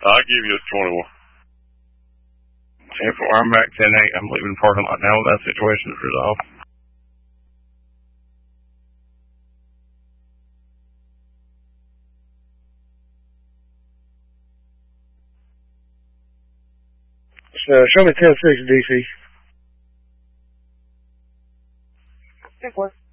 I'll give you a 21. 10-4, I'm back 10-8. I'm leaving the parking lot now. That situation is resolved. Show me 10-6 DC. 10-4.